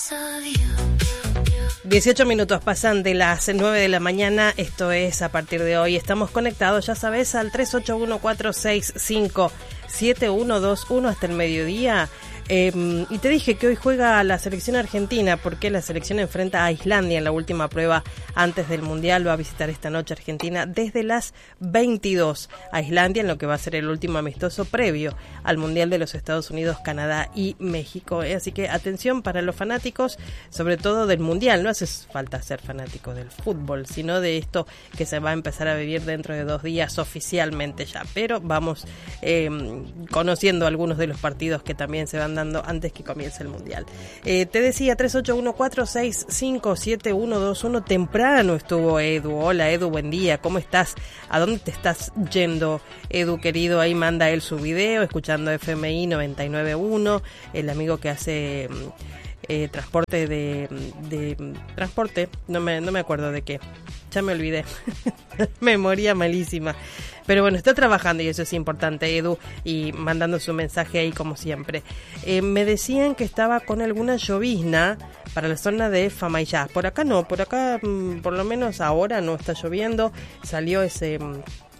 18 minutos pasan de las 9 de la mañana, esto es a partir de hoy. Estamos conectados, ya sabes, al 381-465-7121 hasta el mediodía. Y te dije que hoy juega la selección argentina porque la selección enfrenta a Islandia en la última prueba antes del Mundial. Va a visitar esta noche Argentina desde las 22 a Islandia en lo que va a ser el último amistoso previo al Mundial de los Estados Unidos, Canadá y México. Así que atención para los fanáticos, sobre todo del Mundial. No hace falta ser fanático del fútbol, sino de esto que se va a empezar a vivir dentro de 2 días oficialmente ya. Pero vamos conociendo algunos de los partidos que también se van dando antes que comience el Mundial. Te decía, 381-465-7121. Temprano estuvo Edu. Hola Edu, buen día, ¿cómo estás? ¿A dónde te estás yendo, Edu querido? Ahí manda él su video, escuchando FMI 99.1, el amigo que hace transporte de transporte, no me acuerdo de qué, ya me olvidé. Memoria malísima. Pero bueno, está trabajando y eso es importante, Edu, y mandando su mensaje ahí como siempre. Me decían que estaba con alguna llovizna para la zona de Famaillá. Por acá no, por acá por lo menos ahora no está lloviendo. Salió ese